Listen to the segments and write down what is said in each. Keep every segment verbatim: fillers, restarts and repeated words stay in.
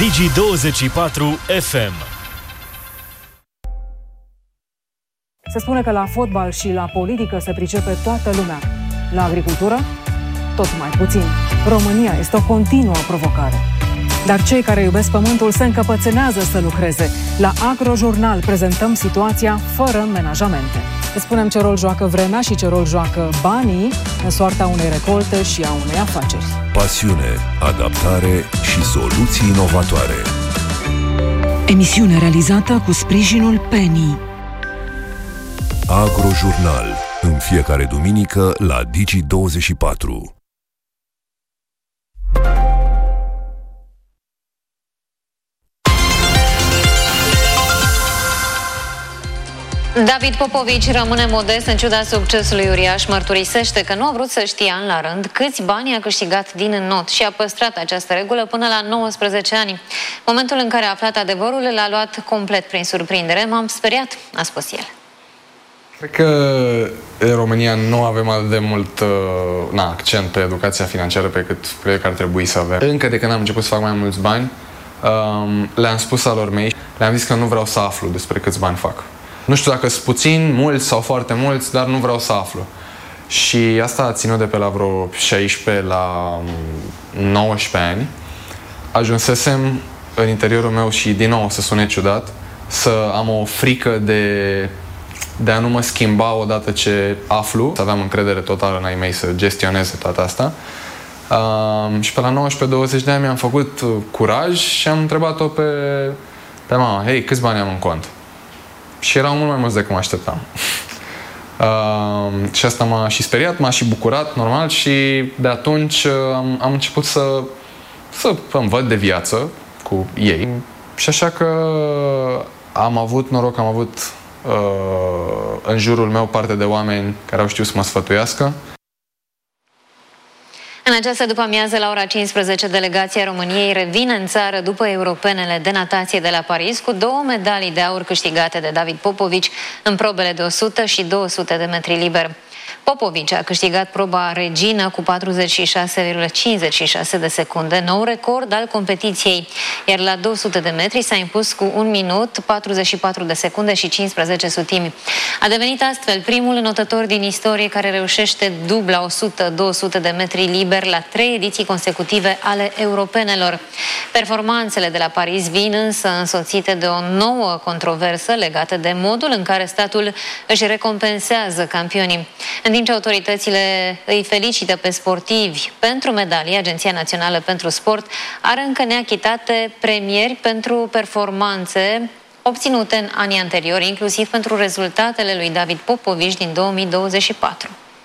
Digi douăzeci și patru F M. Se spune că la fotbal și la politică se pricepe toată lumea. La agricultură, tot mai puțin. România este o continuă provocare. Dar cei care iubesc pământul se încăpățânează să lucreze. La Agrojurnal prezentăm situația fără menajamente. Îți spunem ce rol joacă vremea și ce rol joacă banii în soarta unei recolte și a unei afaceri. Pasiune, adaptare și soluții inovatoare. Emisiune realizată cu sprijinul Penny. Agrojurnal, în fiecare duminică la Digi douăzeci și patru. David Popovici rămâne modest în ciuda succesului uriaș, mărturisește că nu a vrut să știe an la rând câți bani a câștigat din înnot și a păstrat această regulă până la nouăsprezece ani. Momentul în care a aflat adevărul l-a luat complet prin surprindere. M-am speriat, a spus el. Cred că în România nu avem atât de mult uh, na, accent pe educația financiară pe cât cred că ar trebui să avem. Încă de când am început să fac mai mulți bani, um, le-am spus alor mei, le-am zis că nu vreau să aflu despre câți bani fac. Nu știu dacă sunt puțini, mulți sau foarte mulți, dar nu vreau să aflu. Și asta a ținut de pe la vreo șaisprezece la nouăsprezece ani. Ajunsesem în interiorul meu și, din nou, să sune ciudat, să am o frică de, de a nu mă schimba odată ce aflu, să aveam încredere totală în ai mei să gestioneze toată asta. Uh, și pe la nouăsprezece douăzeci de ani mi-am făcut curaj și am întrebat-o pe, pe mama, hei, câți bani am în cont? Și erau mult mai mulți decât mă așteptam. Uh, și asta m-a și speriat, m-a și bucurat, normal, și de atunci uh, am, am început să, să învăț de viață cu ei. Și așa că am avut noroc, am avut uh, în jurul meu parte de oameni care au știut să mă sfătuiască. În această după-amiază, la ora cincisprezece, delegația României revine în țară după europenele de natație de la Paris cu două medalii de aur câștigate de David Popovici în probele de o sută și două sute de metri liber. Popovici a câștigat proba regină cu patruzeci și șase virgulă cincizeci și șase de secunde, nou record al competiției, iar la două sute de metri s-a impus cu un minut, patruzeci și patru de secunde și cincisprezece sutimi. A devenit astfel primul înotător din istorie care reușește dubla o sută două sute de metri liber la trei ediții consecutive ale europenelor. Performanțele de la Paris vin însă însoțite de o nouă controversă legată de modul în care statul își recompensează campionii. În timp ce autoritățile îi felicită pe sportivi pentru medalii, Agenția Națională pentru Sport are încă neachitate premieri pentru performanțe obținute în anii anteriori, inclusiv pentru rezultatele lui David Popovici din două mii douăzeci și patru.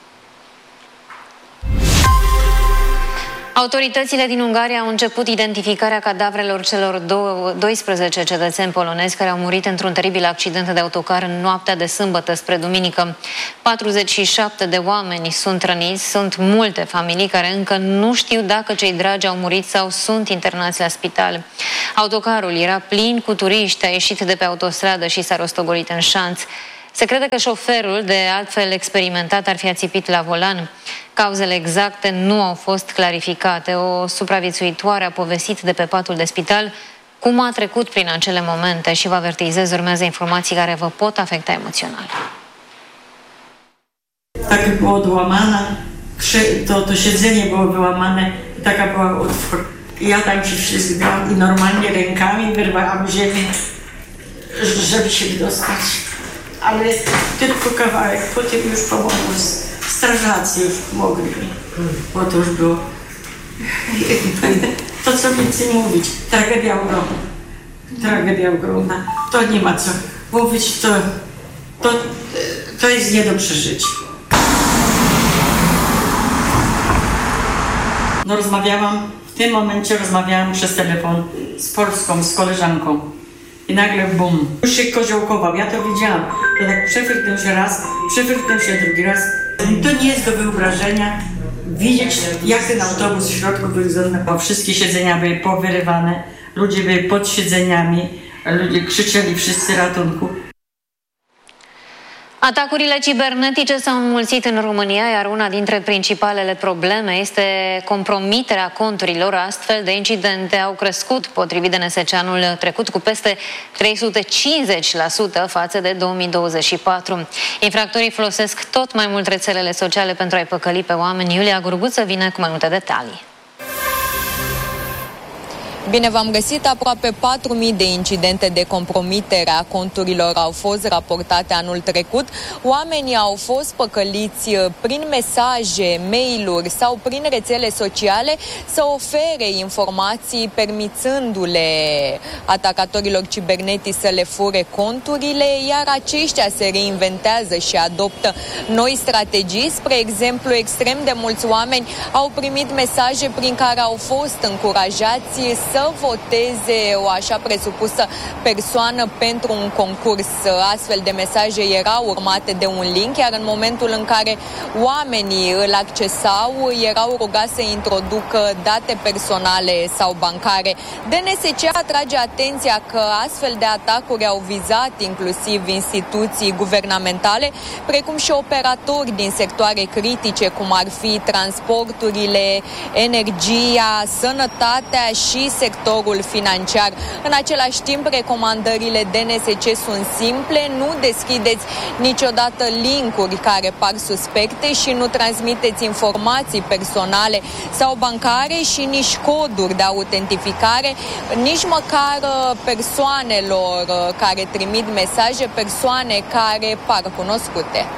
Autoritățile din Ungaria au început identificarea cadavrelor celor doisprezece cetățeni polonezi care au murit într-un teribil accident de autocar în noaptea de sâmbătă spre duminică. patruzeci și șapte de oameni sunt răniți, sunt multe familii care încă nu știu dacă cei dragi au murit sau sunt internați la spital. Autocarul era plin cu turiști, a ieșit de pe autostradă și s-a rostogolit în șanț. Se crede că șoferul, de altfel experimentat, ar fi ațipit la volan. Cauzele exacte nu au fost clarificate. O supraviețuitoare a povestit de pe patul de spital cum a trecut prin acele momente și vă avertizez, urmează informații care vă pot afecta emoțional. Taka było odłamana, to, to siedzenie było wyłamane, taka była otwór. Ja tam się wślizgałam i normalnie rękami wyrwałam ziemię, żeby się dostać. Ale tylko kawałek, potem już pomogło. Strażacy już pomogli mi, bo to już było. To co więcej mówić, tragedia ogromna, tragedia ogromna. To nie ma co mówić, to, to, to jest nie do przeżycia. No rozmawiałam, w tym momencie rozmawiałam przez telefon z Polską, z koleżanką. I nagle bum, już się koziołkował, ja to widziałam. To tak przewrtnął się raz, przewrtnął się drugi raz. To nie jest do wyobrażenia widzieć, jak ten autobus w środku wyglądał. Wszystkie siedzenia były powyrywane, ludzie byli pod siedzeniami, ludzie krzyczeli wszyscy ratunku. Atacurile cibernetice s-au înmulțit în România, iar una dintre principalele probleme este compromiterea conturilor. Astfel de incidente au crescut, potrivit D N S C anul trecut, cu peste trei sute cincizeci la sută față de două mii douăzeci și patru. Infractorii folosesc tot mai mult rețelele sociale pentru a-i păcăli pe oameni. Iulia Gurguță vine cu mai multe detalii. Bine v-am găsit! Aproape patru mii de incidente de compromitere a conturilor au fost raportate anul trecut. Oamenii au fost păcăliți prin mesaje, mail-uri sau prin rețele sociale să ofere informații, permițându-le atacatorilor cibernetici să le fure conturile, iar aceștia se reinventează și adoptă noi strategii. Spre exemplu, extrem de mulți oameni au primit mesaje prin care au fost încurajați să voteze o așa presupusă persoană pentru un concurs. Astfel de mesaje erau urmate de un link, iar în momentul în care oamenii îl accesau, erau rugați să introducă date personale sau bancare. D N S C atrage atenția că astfel de atacuri au vizat inclusiv instituții guvernamentale, precum și operatori din sectoare critice, cum ar fi transporturile, energia, sănătatea și sectorul financiar. În același timp, recomandările D N S C sunt simple: nu deschideți niciodată linkuri care par suspecte și nu transmiteți informații personale sau bancare și nici coduri de autentificare, nici măcar persoanelor care trimit mesaje, persoane care par cunoscute.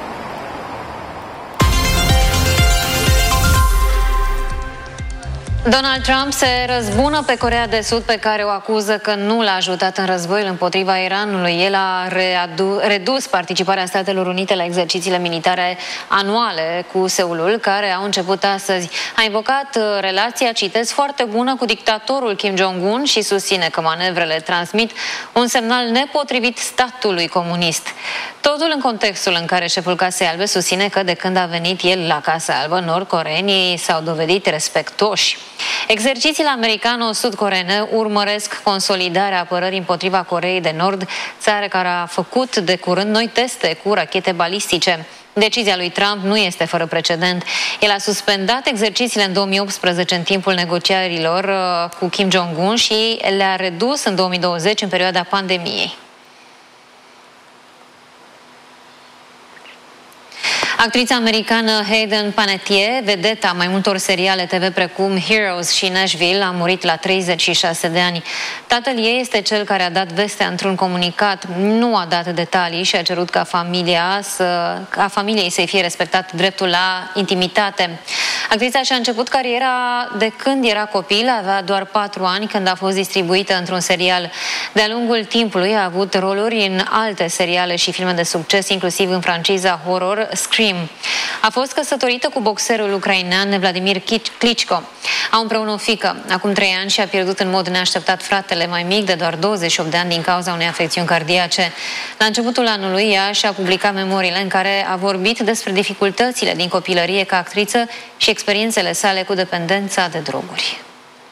Donald Trump se răzbună pe Coreea de Sud, pe care o acuză că nu l-a ajutat în războiul împotriva Iranului. El a redus participarea Statelor Unite la exercițiile militare anuale cu Seulul, care au început astăzi. A invocat relația, citez, foarte bună cu dictatorul Kim Jong-un și susține că manevrele transmit un semnal nepotrivit statului comunist. Totul în contextul în care șeful Casei Albe susține că de când a venit el la Casa Albă, nord-coreenii s-au dovedit respectoși. Exercițiile americano-sud-coreene urmăresc consolidarea apărării împotriva Coreei de Nord, țară care a făcut de curând noi teste cu rachete balistice. Decizia lui Trump nu este fără precedent. El a suspendat exercițiile în două mii optsprezece în timpul negocierilor cu Kim Jong-un și le-a redus în două mii douăzeci în perioada pandemiei. Actrița americană Hayden Panettiere, vedeta mai multor seriale T V precum Heroes și Nashville, a murit la treizeci și șase de ani. Tatăl ei este cel care a dat vestea într-un comunicat. Nu a dat detalii și a cerut ca familia să, ca familiei să-i fie respectat dreptul la intimitate. Actrița și-a început cariera de când era copil, avea doar patru ani când a fost distribuită într-un serial. De-a lungul timpului a avut roluri în alte seriale și filme de succes, inclusiv în franciza horror Scream. A fost căsătorită cu boxerul ucrainean Vladimir Klitschko. Au împreună o fiică. Acum trei ani și-a pierdut în mod neașteptat fratele mai mic de doar douăzeci și opt de ani din cauza unei afecțiuni cardiace. La începutul anului, ea și-a publicat memoriile în care a vorbit despre dificultățile din copilărie ca actriță și experiențele sale cu dependența de droguri.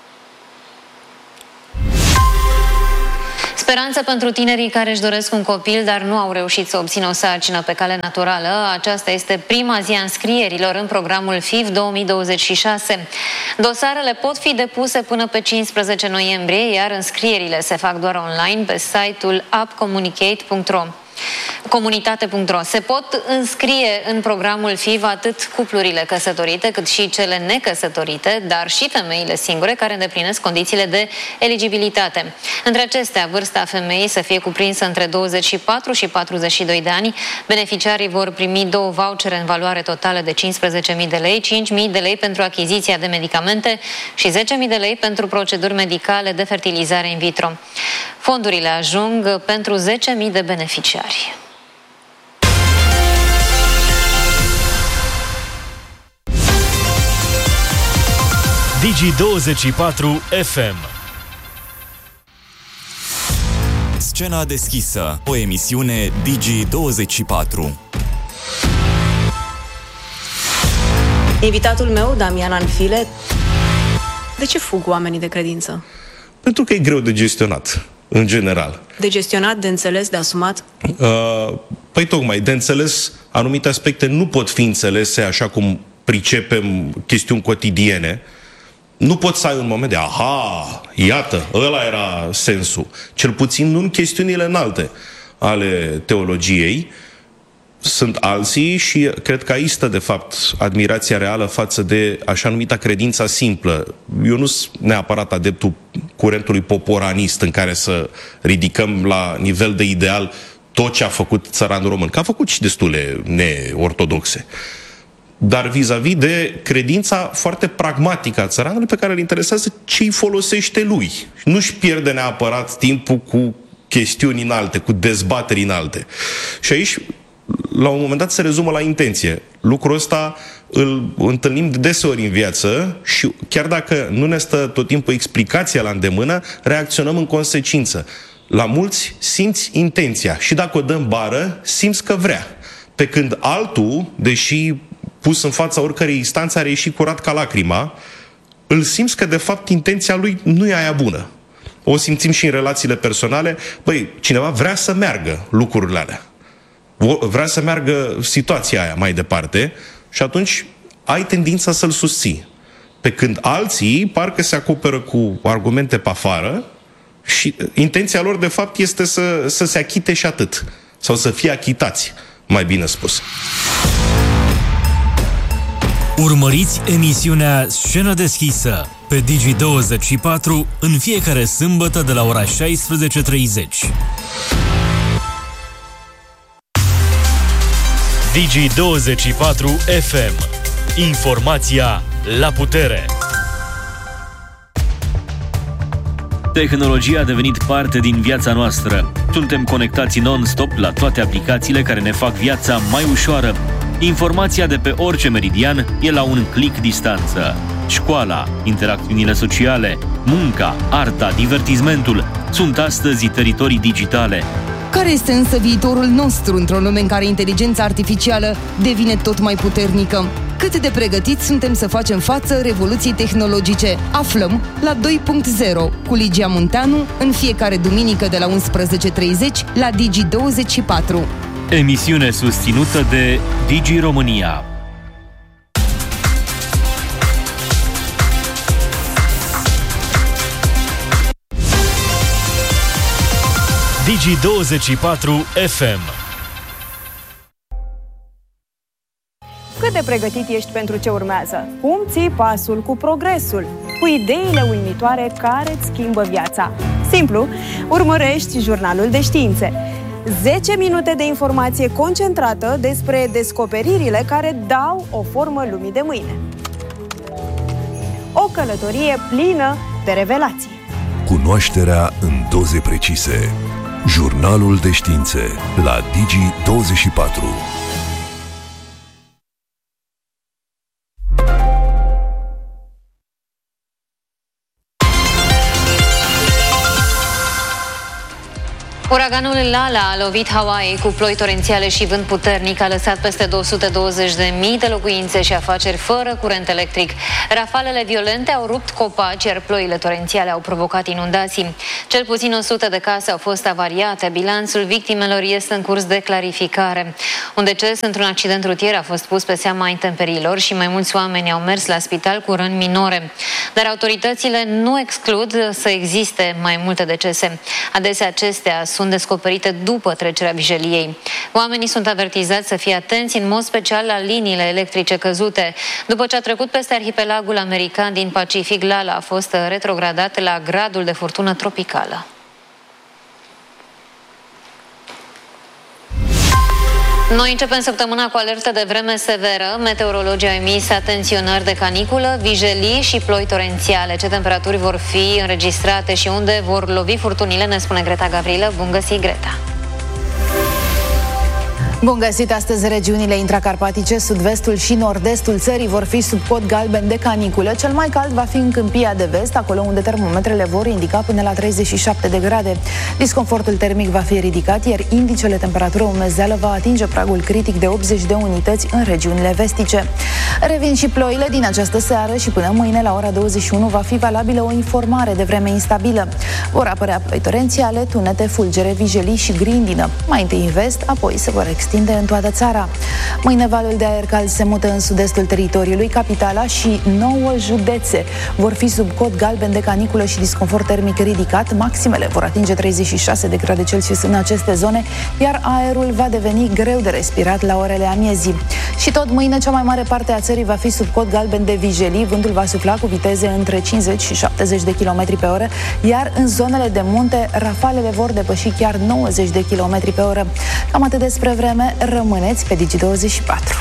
Speranță pentru tinerii care își doresc un copil, dar nu au reușit să obțină o sarcină pe cale naturală. Aceasta este prima zi a înscrierilor în programul F I V două mii douăzeci și șase. Dosarele pot fi depuse până pe cincisprezece noiembrie, iar înscrierile se fac doar online pe site-ul upcommunicate punct ro. comunitate punct ro. Se pot înscrie în programul F I V atât cuplurile căsătorite, cât și cele necăsătorite, dar și femeile singure care îndeplinesc condițiile de eligibilitate. Între acestea, vârsta femeii să fie cuprinsă între douăzeci și patru și patruzeci și doi de ani. Beneficiarii vor primi două vouchere în valoare totală de cincisprezece mii de lei, cinci mii de lei pentru achiziția de medicamente și zece mii de lei pentru proceduri medicale de fertilizare in vitro. Fondurile ajung pentru zece mii de beneficiari. Digi douăzeci și patru F M. Scena deschisă, o emisiune Digi douăzeci și patru. Invitatul meu, Damian Anfile. De ce fug oamenii de credință? Pentru că e greu de gestionat. în general. De gestionat, de înțeles, de asumat? Uh, păi tocmai, de înțeles, anumite aspecte nu pot fi înțelese așa cum pricepem chestiuni cotidiene. Nu poți să ai un moment de aha, iată, ăla era sensul. Cel puțin nu în chestiunile înalte ale teologiei. Sunt alții și cred că aici stă, de fapt, admirația reală față de așa numita credința simplă. Eu nu sunt neapărat adeptul curentului poporanist în care să ridicăm la nivel de ideal tot ce a făcut țăranul român, că a făcut și destule neortodoxe. Dar vis-a-vis de credința foarte pragmatică a țăranului pe care îl interesează ce îi folosește lui. Nu-și pierde neapărat timpul cu chestiuni înalte, cu dezbateri înalte. Și aici, la un moment dat, se rezumă la intenție. Lucrul ăsta îl întâlnim de deseori în viață și chiar dacă nu ne stă tot timpul explicația la îndemână, reacționăm în consecință. La mulți simți intenția și dacă o dăm bară, simți că vrea. Pe când altul, deși pus în fața oricărei instanțe, are ieșit curat ca lacrima, îl simți că de fapt intenția lui nu e aia bună. O simțim și în relațiile personale. Băi, cineva vrea să meargă lucrurile alea. Vrea să meargă situația aia mai departe și atunci ai tendința să-l susții. Pe când alții parcă se acoperă cu argumente pe afară și intenția lor de fapt este să, să se achite și atât. Sau să fie achitați, mai bine spus. Urmăriți emisiunea Scenă deschisă pe Digi douăzeci și patru în fiecare sâmbătă de la ora șaisprezece treizeci. Digi douăzeci și patru F M. Informația la putere. Tehnologia a devenit parte din viața noastră. Suntem conectați non-stop la toate aplicațiile care ne fac viața mai ușoară. Informația de pe orice meridian e la un click distanță. Școala, interacțiunile sociale, munca, arta, divertismentul sunt astăzi teritorii digitale. Care este însă viitorul nostru într-o lume în care inteligența artificială devine tot mai puternică? Cât de pregătiți suntem să facem față revoluției tehnologice? Aflăm la doi punct zero cu Ligia Munteanu în fiecare duminică de la unsprezece treizeci la Digi douăzeci și patru. Emisiune susținută de Digi România. Digi douăzeci și patru F M. Cât de pregătit ești pentru ce urmează? Cum ții pasul cu progresul? Cu ideile uimitoare care îți schimbă viața? Simplu, urmărești Jurnalul de Științe. zece minute de informație concentrată despre descoperirile care dau o formă lumii de mâine. O călătorie plină de revelații. Cunoașterea în doze precise. Jurnalul de Științe la Digi douăzeci și patru. Uraganul Lala a lovit Hawaii cu ploi torențiale și vânt puternic, a lăsat peste două sute douăzeci de mii de locuințe și afaceri fără curent electric. Rafalele violente au rupt copaci, iar ploile torențiale au provocat inundații. Cel puțin o sută de case au fost avariate. Bilanțul victimelor este în curs de clarificare. Un deces într-un accident rutier a fost pus pe seama intemperiilor și mai mulți oameni au mers la spital cu răni minore. Dar autoritățile nu exclud să existe mai multe decese. Adesea acestea sunt descoperite după trecerea vijeliei. Oamenii sunt avertizați să fie atenți în mod special la liniile electrice căzute. După ce a trecut peste arhipelagul american din Pacific, Lala a fost retrogradat la gradul de furtună tropicală. Noi începem săptămâna cu alertă de vreme severă. Meteorologii au emis atenționări de caniculă, vijelii și ploi torențiale. Ce temperaturi vor fi înregistrate și unde vor lovi furtunile, ne spune Greta Gavrilă. Bun găsit, Greta! Bun găsit! Astăzi regiunile intracarpatice, sud-vestul și nord-estul țării vor fi sub cod galben de caniculă. Cel mai cald va fi în Câmpia de Vest, acolo unde termometrele vor indica până la treizeci și șapte de grade. Disconfortul termic va fi ridicat, iar indicele temperatură-umezeală va atinge pragul critic de optzeci de unități în regiunile vestice. Revin și ploile din această seară și până mâine la ora douăzeci și unu va fi valabilă o informare de vreme instabilă. Vor apărea ploi torențiale, tunete, fulgere, vijelii și grindină. Mai întâi în vest, apoi se vor extinde în toată țara. Mâine valul de aer cald se mută în sud-estul teritoriului, capitala și nouă județe vor fi sub cod galben de caniculă și disconfort termic ridicat. Maximele vor atinge treizeci și șase de grade Celsius în aceste zone, iar aerul va deveni greu de respirat la orele amiezii. Și tot mâine cea mai mare parte a țării va fi sub cod galben de vijelii, vântul va sufla cu viteze între cincizeci și șaptezeci de kilometri pe oră, iar în zonele de munte rafalele vor depăși chiar nouăzeci de kilometri pe oră. Cam atât despre vreme. Rămâneți pe Digi douăzeci și patru.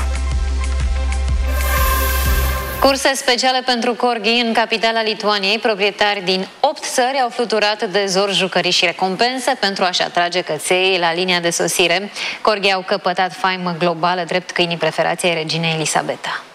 Curse speciale pentru corgi în capitala Lituaniei. Proprietari din opt țări au fluturat de zor jucării și recompense pentru a-și atrage căței la linia de sosire. Corgii au căpătat faimă globală drept câinii preferați ai reginei Elisabeta.